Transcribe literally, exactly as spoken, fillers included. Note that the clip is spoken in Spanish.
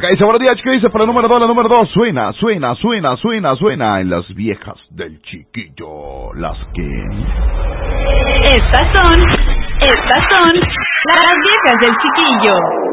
acá dice, buenos días, ¿qué dice? Para la número dos, la número dos, suena, suena, suena, suena, suena en las viejas del chiquillo, las que... Estas son, estas son las viejas del chiquillo.